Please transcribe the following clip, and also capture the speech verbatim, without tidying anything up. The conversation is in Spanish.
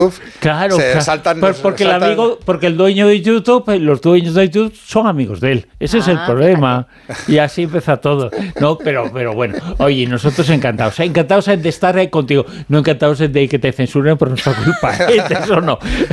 Claro, se claro. saltan, Por, porque, saltan... el amigo, porque el dueño de YouTube, los dueños de YouTube son amigos de él. Ese ah, es el problema. Fíjate. Y así empieza todo. No, pero, pero bueno, oye, nosotros encantados. Encantados de estar contigo. No encantados de que te censuren por nuestra culpa. Eso no.